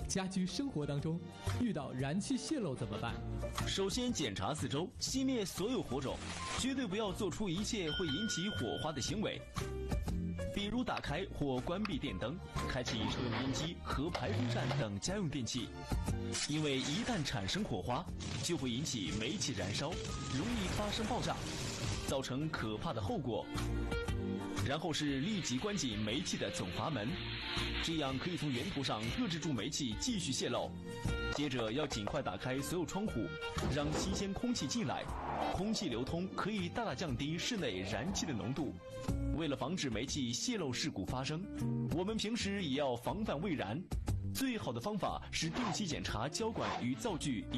家居生活当中，遇到燃气泄漏怎么办？ 首先检查四周，熄灭所有火种，绝对不要做出一切会引起火花的行为，比如打开或关闭电灯，开启抽油烟机和排风扇等家用电器，因为一旦产生火花，就会引起煤气燃烧，容易发生爆炸，造成可怕的后果。然后是立即关紧煤气的总阀门，这样可以从源头上遏制住煤气继续泄漏。接着要尽快打开所有窗户，让新鲜空气进来，空气流通可以大大降低室内燃气的浓度。为了防止煤气泄漏事故发生，我们平时也要防范未燃。最好的方法是定期检查胶管与灶具